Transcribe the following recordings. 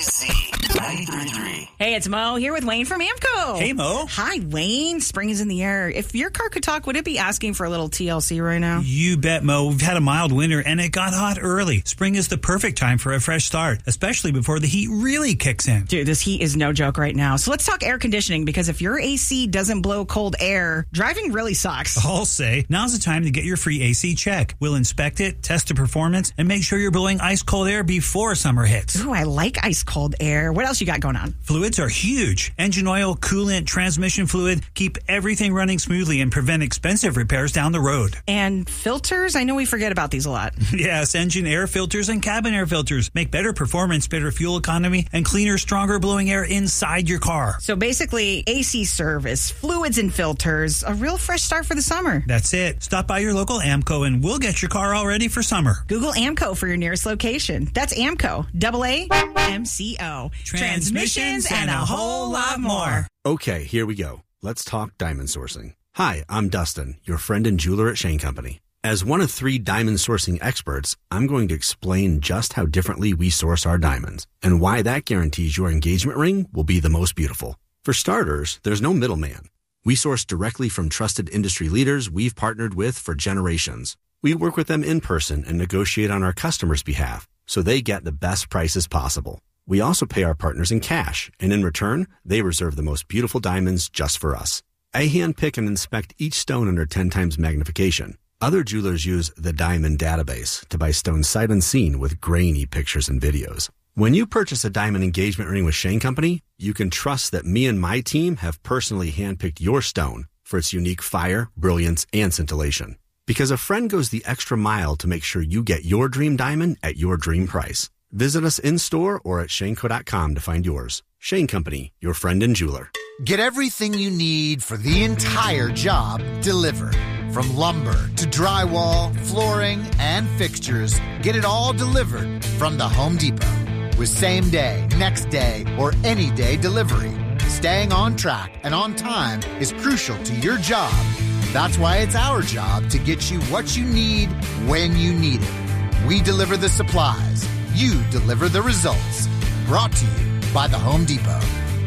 Z93.3. Hey, it's Mo here with Wayne from AMCO. Hey, Mo. Hi, Wayne. Spring is in the air. If your car could talk, would it be asking for a little TLC right now? You bet, Mo. We've had a mild winter, and it got hot early. Spring is the perfect time for a fresh start, especially before the heat really kicks in. Dude, this heat is no joke right now. So let's talk air conditioning, because if your AC doesn't blow cold air, driving really sucks. I'll say, now's the time to get your free AC check. We'll inspect it, test the performance, and make sure you're blowing ice-cold air before summer hits. Ooh, I like ice-cold air. What else you got going on? Fluids are huge. Engine oil, coolant, transmission fluid keep everything running smoothly and prevent expensive repairs down the road. And filters? I know we forget about these a lot. Yes, engine air filters and cabin air filters make better performance, better fuel economy, and cleaner, stronger blowing air inside your car. So basically, AC service, fluids and filters, a real fresh start for the summer. That's it. Stop by your local AMCO and we'll get your car all ready for summer. Google AMCO for your nearest location. That's AMCO, AAMCO. Transmissions and a whole lot more. Okay, here we go. Let's talk diamond sourcing. Hi, I'm Dustin, your friend and jeweler at Shane Company. As one of 3 diamond sourcing experts, I'm going to explain just how differently we source our diamonds and why that guarantees your engagement ring will be the most beautiful. For starters, there's no middleman. We source directly from trusted industry leaders we've partnered with for generations. We work with them in person and negotiate on our customers' behalf so they get the best prices possible. We also pay our partners in cash, and in return, they reserve the most beautiful diamonds just for us. I handpick and inspect each stone under 10 times magnification. Other jewelers use the Diamond Database to buy stones sight unseen with grainy pictures and videos. When you purchase a diamond engagement ring with Shane Company, you can trust that me and my team have personally handpicked your stone for its unique fire, brilliance, and scintillation. Because a friend goes the extra mile to make sure you get your dream diamond at your dream price. Visit us in-store or at shaneco.com to find yours. Shane Company, your friend and jeweler. Get everything you need for the entire job delivered. From lumber to drywall, flooring, and fixtures, get it all delivered from the Home Depot. With same day, next day, or any day delivery. Staying on track and on time is crucial to your job. That's why it's our job to get you what you need when you need it. We deliver the supplies. You deliver the results. Brought to you by the Home Depot.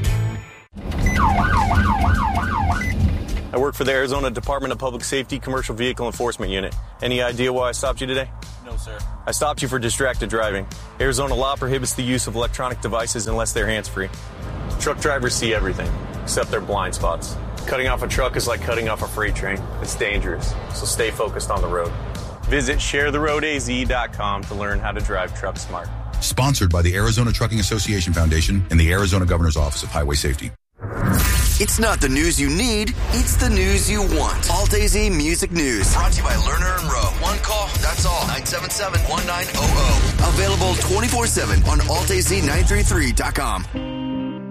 I work for the Arizona Department of Public Safety Commercial Vehicle Enforcement Unit. Any idea why I stopped you today? No, sir. I stopped you for distracted driving. Arizona law prohibits the use of electronic devices unless they're hands-free. Truck drivers see everything, except their blind spots. Cutting off a truck is like cutting off a freight train. It's dangerous, so stay focused on the road. Visit sharetheroadaz.com to learn how to drive truck smart. Sponsored by the Arizona Trucking Association Foundation and the Arizona Governor's Office of Highway Safety. It's not the news you need, it's the news you want. Alt AZ Music News. Brought to you by Lerner and Rowe. One call, that's all. 977-1900. Available 24/7 on altaz933.com.